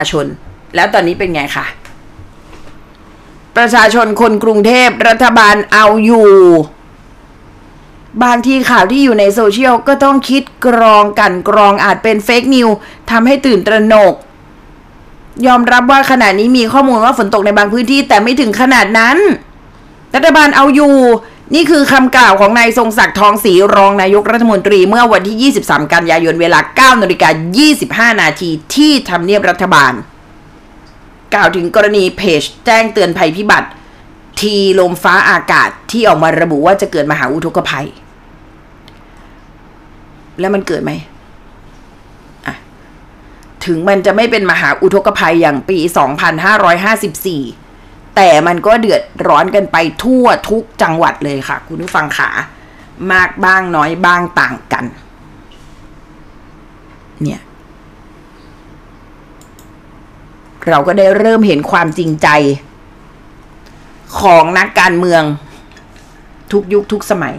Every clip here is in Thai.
ชนแล้วตอนนี้เป็นไงคะประชาชนคนกรุงเทพรัฐบาลเอาอยู่บางทีข่าวที่อยู่ในโซเชียลก็ต้องคิดกรองกันกรองอาจเป็นเฟกนิวทำให้ตื่นตระหนกยอมรับว่าขณะนี้มีข้อมูลว่าฝนตกในบางพื้นที่แต่ไม่ถึงขนาดนั้นรัฐบาลเอาอยู่นี่คือคำกล่าวของนายทรงศักดิ์ทองศรีรองนายกรัฐมนตรีเมื่อวันที่23กันยายนเวลา 9:25 น.ที่ทำเนียบรัฐบาลกล่าวถึงกรณีเพจแจ้งเตือนภัยพิบัติทีลมฟ้าอากาศที่ออกมาระบุว่าจะเกิดมหาอุทกภัยแล้วมันเกิดไหมถึงมันจะไม่เป็นมหาอุทกภัยอย่างปี 2554 แต่มันก็เดือดร้อนกันไปทั่วทุกจังหวัดเลยค่ะคุณผู้ฟังขามากบ้างน้อยบ้างต่างกันเนี่ยเราก็ได้เริ่มเห็นความจริงใจของนักการเมืองทุกยุคทุกสมัย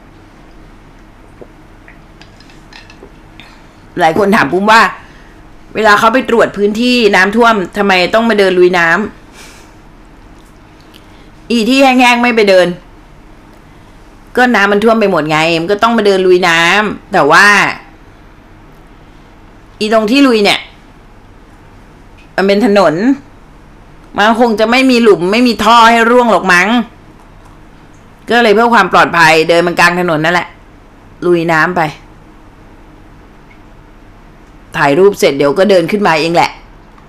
หลายคนถามปุ้มว่าเวลาเขาไปตรวจพื้นที่น้ำท่วมทำไมต้องมาเดินลุยน้ำอีที่แห้งๆไม่ไปเดินก็น้ำมันท่วมไปหมดไงมันก็ต้องมาเดินลุยน้ำแต่ว่าอีตรงที่ลุยเนี่ยมันเป็นถนนมันคงจะไม่มีหลุมไม่มีท่อให้ร่วงหรอกมั้งก็เลยเพื่อความปลอดภัยเดินมันกลางถนนนั่นแหละลุยน้ำไปถ่ายรูปเสร็จเดี๋ยวก็เดินขึ้นมาเองแหละ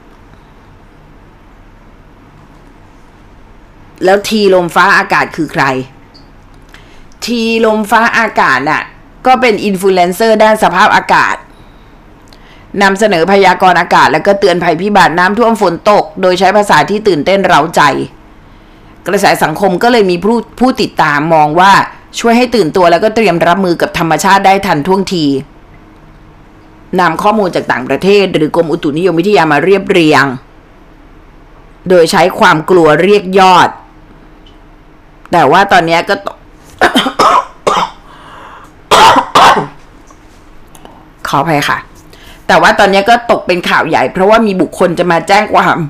แล้วทีลมฟ้าอากาศคือใครทีลมฟ้าอากาศน่ะก็เป็นอินฟลูเอนเซอร์ด้านสภาพอากาศนำเสนอพยากรณ์อากาศแล้วก็เตือนภัยพิบัติน้ำท่วมฝนตกโดยใช้ภาษาที่ตื่นเต้นเร้าใจกระแสสังคมก็เลยมีผู้ติดตามมองว่าช่วยให้ตื่นตัวแล้วก็เตรียมรับมือกับธรรมชาติได้ทันท่วงทีนำข้อมูลจากต่างประเทศหรือกรมอุตุนิยมวิทยามาเรียบเรียงโดยใช้ความกลัวเรียกยอดแต่ว่าตอนนี้ก็ ขออภัยค่ะแต่ว่าตอนนี้ก็ตกเป็นข่าวใหญ่เพราะว่ามีบุคคลจะมาแจ้งความ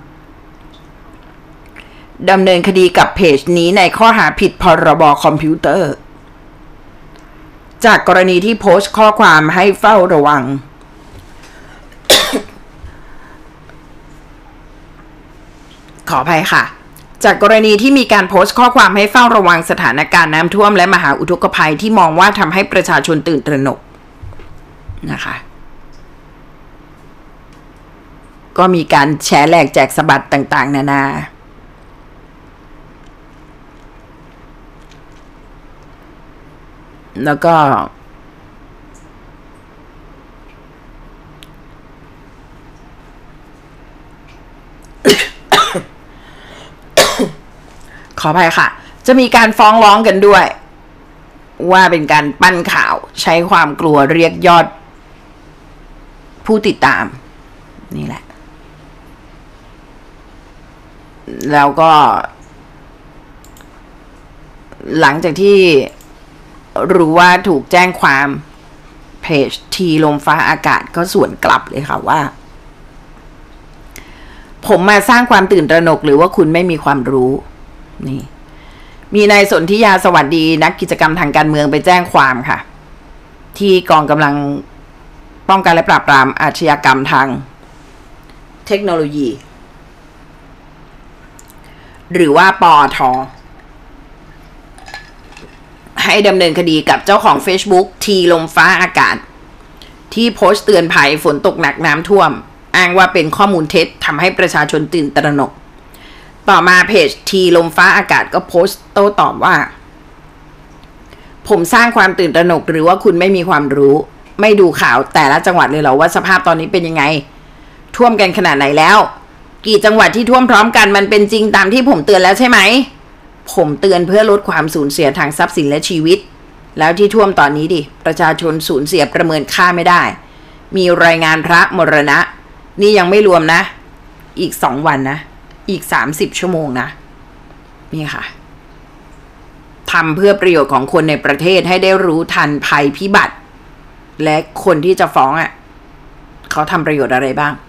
ดำเนินคดีกับเพจนี้ในข้อหาผิดพรบคอมพิวเตอร์จากกรณีที่โพสต์ข้อความให้เฝ้าระวัง ขออภัยค่ะจากกรณีที่มีการโพสต์ข้อความให้เฝ้าระวังสถานการณ์น้ำท่วมและมหาอุทกภัยที่มองว่าทำให้ประชาชนตื่นตระหนกนะคะก็มีการแชร์แหลกแจกสะบัดต่างๆนานาแล้วก็ ขออภัยค่ะจะมีการฟ้องร้องกันด้วยว่าเป็นการปั้นข่าวใช้ความกลัวเรียกยอดผู้ติดตามนี่แหละแล้วก็หลังจากที่รู้ว่าถูกแจ้งความเพจทีลมฟ้าอากาศก็สวนกลับเลยค่ะว่าผมมาสร้างความตื่นตระหนกหรือว่าคุณไม่มีความรู้นี่มีนายสนธิยาสวัสดีนักกิจกรรมทางการเมืองไปแจ้งความค่ะที่กองกำลังป้องกันและปราบปรามอาชญากรรมทางเทคโนโลยีหรือว่าปอท.ให้ดำเนินคดีกับเจ้าของ Facebook ทีลมฟ้าอากาศที่โพสต์เตือนภัยฝนตกหนักน้ำท่วมอ้างว่าเป็นข้อมูลเท็จทำให้ประชาชนตื่นตระหนกต่อมาเพจทีลมฟ้าอากาศก็โพสต์โต้ตอบว่าผมสร้างความตื่นตระหนกหรือว่าคุณไม่มีความรู้ไม่ดูข่าวแต่ละจังหวัดเลยเหรอว่าสภาพตอนนี้เป็นยังไงท่วมกันขนาดไหนแล้วกี่จังหวัดที่ท่วมพร้อมกันมันเป็นจริงตามที่ผมเตือนแล้วใช่ไหมผมเตือนเพื่อลดความสูญเสียทางทรัพย์สินและชีวิตแล้วที่ท่วมตอนนี้ดิประชาชนสูญเสียประเมินค่าไม่ได้มีรายงานพระมรณะนี่ยังไม่รวมนะอีก2 วันนะอีก30 ชั่วโมงนะนี่ค่ะทำเพื่อประโยชน์ของคนในประเทศให้ได้รู้ทันภัยพิบัติและคนที่จะฟ้องเขาทำประโยชน์อะไรบ้าง